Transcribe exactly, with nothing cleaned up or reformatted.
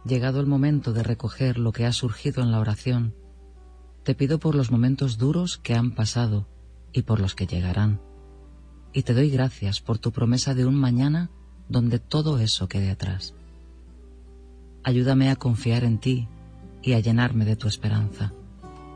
Llegado el momento de recoger lo que ha surgido en la oración, te pido por los momentos duros que han pasado y por los que llegarán. Y te doy gracias por tu promesa de un mañana donde todo eso quede atrás. Ayúdame a confiar en ti y a llenarme de tu esperanza.